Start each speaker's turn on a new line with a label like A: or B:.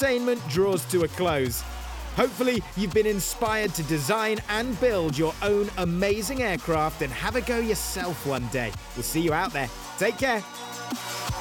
A: entertainment draws to a close. Hopefully, you've been inspired to design and build your own amazing aircraft and have a go yourself one day. We'll see you out there. Take care.